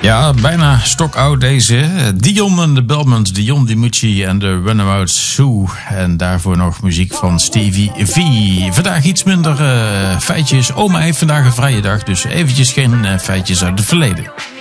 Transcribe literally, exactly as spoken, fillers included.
Ja, bijna stokoud deze. Dion en de Belmonts, Dion DiMucci en de Runabout Sue. En daarvoor nog muziek van Stevie V. Vandaag iets minder uh, feitjes. Oma heeft vandaag een vrije dag, dus eventjes geen uh, feitjes uit het verleden.